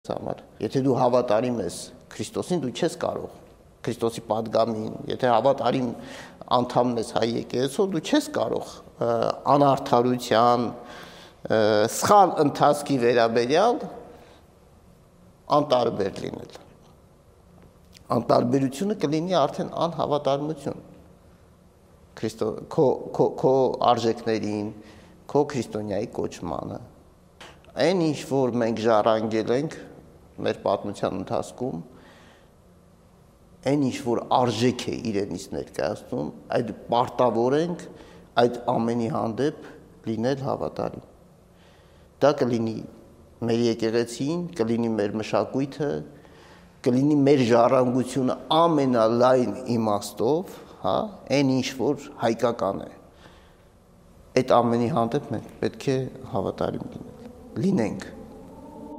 համար։ Եթե դու հավատարիմ ես Քրիստոսին, դու չես կարող Քրիստոսի падգամին, եթե հավատարիմ անդամն ես հայ եկեղեցու, դու չես կարող անարդարության, սխալ ընթացքի վերաբերյալ անտարբեր լինել։ Անտարբերությունը կլինի արդեն անհավատարմություն քո արժեքներին, քո քրիստոնյայի կոչմանը։ Այն ինչ որ մենք ժառանգել ենք մեր պատմության ընթացքում, այն ինչ որ արժեք է իրենից ներկայացնում, այդ պարտավոր ենք այդ ամենի հանդեպ լինել հավատարիմ։ Դա կլինի մեր եկեղեցին, կլինի մեր մշակույթը, կլինի մեր ժառանգությունը ամենալայն իմաստով, հա, այն ինչ որ հայկական է։ Այդ ամենի հանդեպ մենք պետք է հավատարիմ լինենք։